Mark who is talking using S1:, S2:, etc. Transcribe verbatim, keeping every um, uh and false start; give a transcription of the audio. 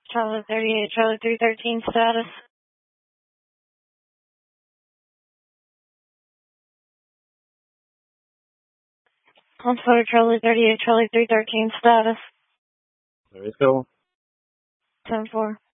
S1: Charlie thirty-eight, Charlie three thirteen, status. On photo, Charlie thirty-eight, Charlie three thirteen, status.
S2: There you go.
S1: ten four.